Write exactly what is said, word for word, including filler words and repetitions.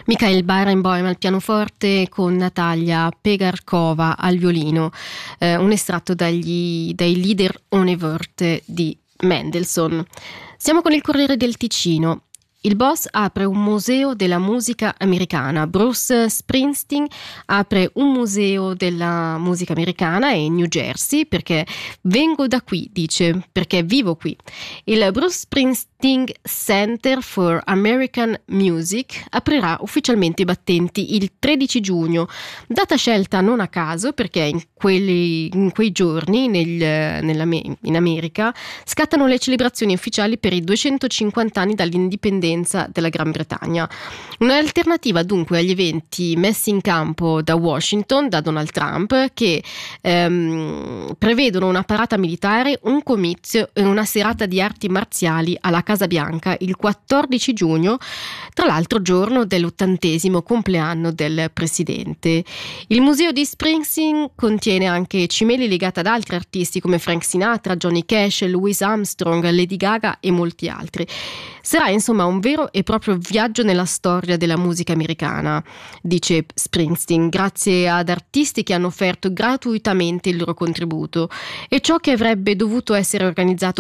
Mikhail Barenboim al pianoforte con Natalia Pegarkova al violino, eh, un estratto dagli, dai Lieder ohne Worte di Mendelssohn. Siamo con il Corriere del Ticino. Il boss apre un museo della musica americana. Bruce Springsteen apre un museo della musica americana in New Jersey perché vengo da qui, dice, perché vivo qui. Il Bruce Springsteen Center for American Music aprirà ufficialmente i battenti il tredici giugno, data scelta non a caso perché in, quelli, in quei giorni nel, nella, in America scattano le celebrazioni ufficiali per i duecentocinquanta anni dall'indipendenza della Gran Bretagna. Un'alternativa dunque agli eventi messi in campo da Washington, da Donald Trump, che ehm, prevedono una parata militare, un comizio e una serata di arti marziali alla Casa Bianca il quattordici giugno, tra l'altro giorno dell'ottantesimo compleanno del presidente. Il museo di Springsteen contiene anche cimeli legati ad altri artisti come Frank Sinatra, Johnny Cash, Louis Armstrong, Lady Gaga e molti altri. Sarà insomma un vero e proprio viaggio nella storia della musica americana, dice Springsteen, grazie ad artisti che hanno offerto gratuitamente il loro contributo, e ciò che avrebbe dovuto essere organizzato